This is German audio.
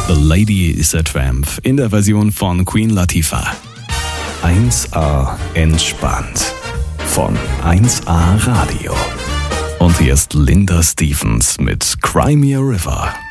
The Lady is a Tramp in der Version von Queen Latifah. 1A entspannt von 1A Radio. Und hier ist Linda Stevens mit Cry Me a River.